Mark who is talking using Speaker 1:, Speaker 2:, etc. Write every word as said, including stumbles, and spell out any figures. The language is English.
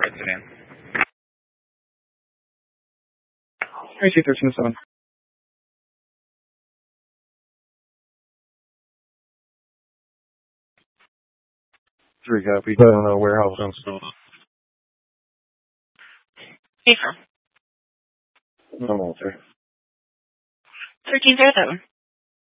Speaker 1: red sedan.
Speaker 2: I C thirteen oh seven.
Speaker 3: Three copy. Down uh, warehouse on Sedona.
Speaker 4: Hey, from?
Speaker 3: No military.
Speaker 4: thirteen zero seven.